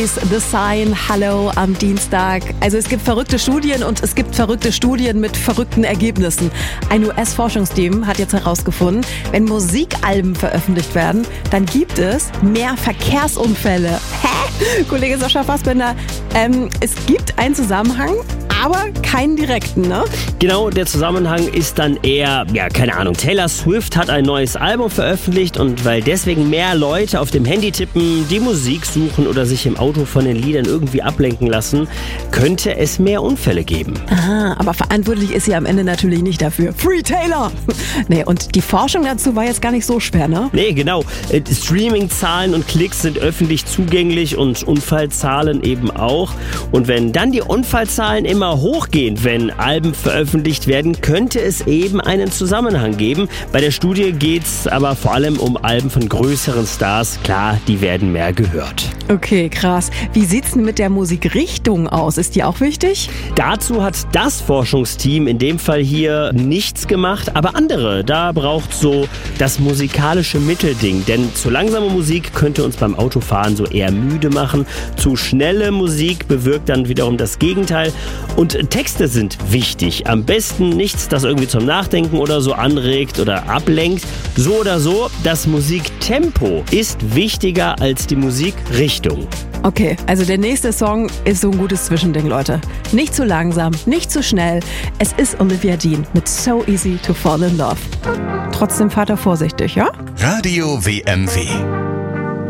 The Sign, Hallo am Dienstag. Also es gibt verrückte Studien und es gibt verrückte Studien mit verrückten Ergebnissen. Ein US-Forschungsteam hat jetzt herausgefunden, wenn Musikalben veröffentlicht werden, dann gibt es mehr Verkehrsunfälle. Hä? Kollege Sascha Fassbender, es gibt einen Zusammenhang, aber keinen direkten, ne? Genau, der Zusammenhang ist dann eher, keine Ahnung, Taylor Swift hat ein neues Album veröffentlicht und weil deswegen mehr Leute auf dem Handy tippen, die Musik suchen oder sich im Auto von den Liedern irgendwie ablenken lassen, könnte es mehr Unfälle geben. Aha, aber verantwortlich ist sie am Ende natürlich nicht dafür. Free Taylor! Nee, und die Forschung dazu war jetzt gar nicht so schwer, ne? Nee, genau. Streaming-Zahlen und Klicks sind öffentlich zugänglich und Unfallzahlen eben auch. Und wenn dann die Unfallzahlen immer hochgehen, wenn Alben veröffentlicht werden, könnte es eben einen Zusammenhang geben. Bei der Studie geht es aber vor allem um Alben von größeren Stars. Klar, die werden mehr gehört. Okay, krass. Wie sieht's denn mit der Musikrichtung aus? Ist die auch wichtig? Dazu hat das Forschungsteam in dem Fall hier nichts gemacht, aber andere. Da braucht so das musikalische Mittelding, denn zu langsame Musik könnte uns beim Autofahren so eher müde machen. Zu schnelle Musik bewirkt dann wiederum das Gegenteil. Und Texte sind wichtig. Am besten nichts, das irgendwie zum Nachdenken oder so anregt oder ablenkt. So oder so, das Musiktempo ist wichtiger als die Musikrichtung. Okay, also der nächste Song ist so ein gutes Zwischending, Leute. Nicht zu langsam, nicht zu schnell. Es ist Olivia Dean mit So Easy to Fall in Love. Trotzdem fahrt er vorsichtig, ja? Radio WMW.